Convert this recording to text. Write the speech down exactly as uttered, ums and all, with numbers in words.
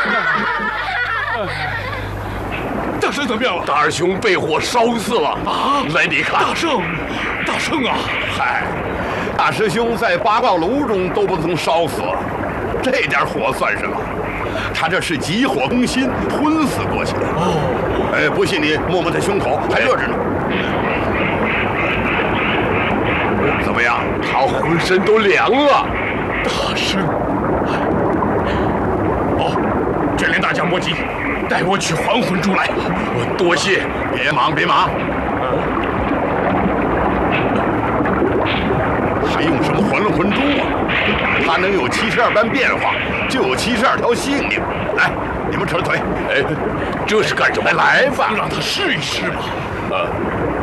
大圣怎么样了？ 大师兄被火烧死了啊！ 来，你看， 大圣，大圣啊！ 嗨，大师兄在八卦炉中都不曾烧死，这点火算什么？他这是急火攻心，昏死过去的。哦，哎，不信你摸摸他胸口，还热着呢。怎么样？他浑身都凉了。 大圣，哦，卷帘大将莫急，带我取还魂珠来。 我多谢，别忙别忙。还用什么还魂珠啊？它能有七十二般变化，就有七十二条性命。来，你们扯腿。哎，这是干什么？来吧， 让他试一试吧。 啊。